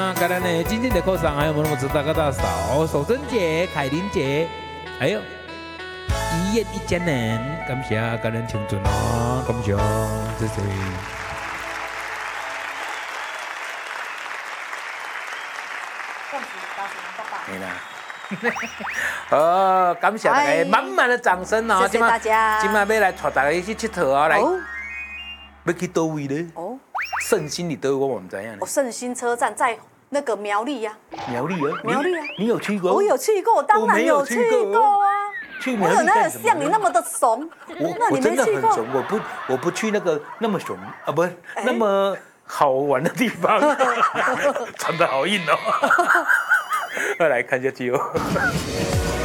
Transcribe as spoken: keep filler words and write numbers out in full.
啊，感恩的今天的口上还有我们知道个大嫂守贞姐、凯琳姐，还有一夜一家人，感谢感恩青春哦，感谢，谢谢。没啦。哦，感谢大家满满的掌声哦！ 谢谢大家。 今晚要来带大家去佚佗哦，来，要去倒位呢？哦，圣心你倒我我唔知样。 哦，圣心车站在那个苗栗呀。 苗栗啊？ 苗栗啊？ 你有去过？ 我有去过，当然有去过啊。 去苗栗干什么？ 我有那个像你那么的怂， 我我真的很怂，我不我不去那个那么怂啊，不是那么好玩的地方，穿得好硬哦。来看下去哦。